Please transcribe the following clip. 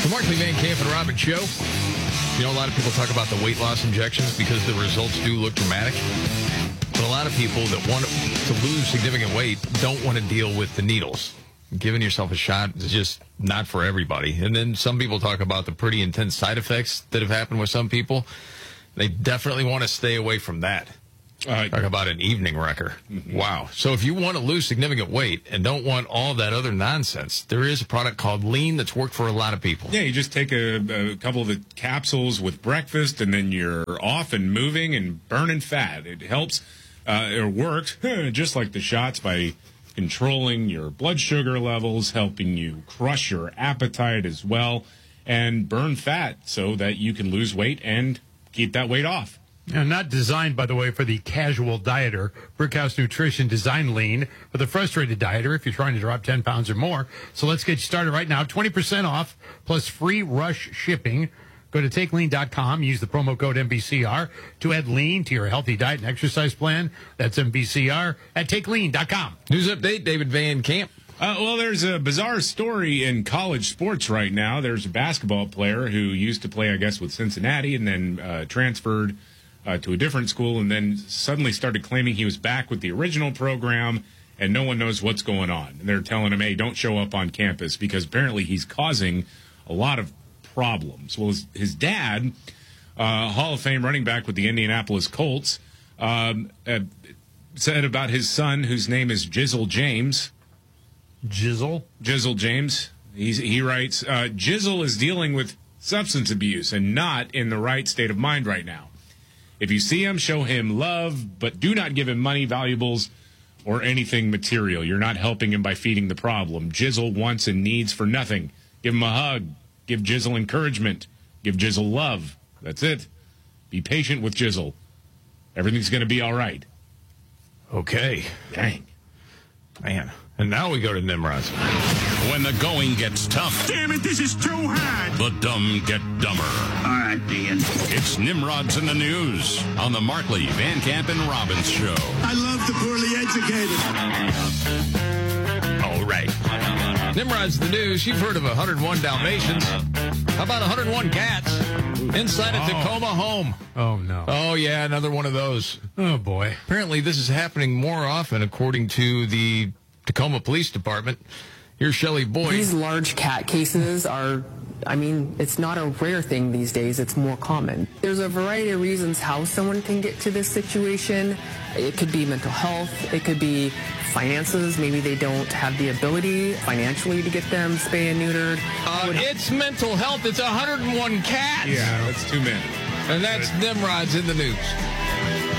The Markley, Van Camp, and Robbins Show. You know, a lot of people talk about the weight loss injections because the results do look dramatic. But a lot of people that want to lose significant weight don't want to deal with the needles. Giving yourself a shot is just not for everybody. And then some people talk about the pretty intense side effects that have happened with some people. They definitely want to stay away from that. Talk about an evening wrecker. Mm-hmm. Wow. So if you want to lose significant weight and don't want all that other nonsense, there is a product called Lean that's worked for a lot of people. Yeah, you just take a couple of the capsules with breakfast, and then you're off and moving and burning fat. It helps. It works just like the shots by controlling your blood sugar levels, helping you crush your appetite as well, and burn fat so that you can lose weight and keep that weight off. Not designed, by the way, for the casual dieter. Brickhouse Nutrition designed Lean for the frustrated dieter if you're trying to drop 10 pounds or more. So let's get you started right now. 20% off plus free rush shipping. Go to TakeLean.com. Use the promo code MBCR to add Lean to your healthy diet and exercise plan. That's MBCR at TakeLean.com. News update, David Van Camp. Well, there's a bizarre story in college sports right now. There's a basketball player who used to play, I guess, with Cincinnati and then transferred to a different school, and then suddenly started claiming he was back with the original program, and no one knows what's going on. And they're telling him, hey, don't show up on campus, because apparently he's causing a lot of problems. Well, his dad, Hall of Fame running back with the Indianapolis Colts, said about his son, whose name is Jizzle James. Jizzle James. He writes, Jizzle is dealing with substance abuse and not in the right state of mind right now. If you see him, show him love, but do not give him money, valuables, or anything material. You're not helping him by feeding the problem. Jizzle wants and needs for nothing. Give him a hug. Give Jizzle encouragement. Give Jizzle love. That's it. Be patient with Jizzle. Everything's going to be all right. Okay. Dang. Man. And now we go to Nimrod's. When the going gets tough. Damn it, this is too hard. The dumb get dumber. All right, Dean. It's Nimrod's in the News on the Markley, Van Camp, and Robbins Show. I love the poorly educated. All right. Nimrod's in the News. You've heard of 101 Dalmatians. How about 101 cats inside a Tacoma home? Oh, no. Oh, yeah, another one of those. Oh, boy. Apparently, this is happening more often, according to the Tacoma Police Department. Here's Shelley Boyd. These large cat cases are, it's not a rare thing these days. It's more common. There's a variety of reasons how someone can get to this situation. It could be mental health. It could be finances. Maybe they don't have the ability financially to get them spay and neutered. It's mental health. It's 101 cats. Yeah, that's too many. And that's Nimrod's in the News.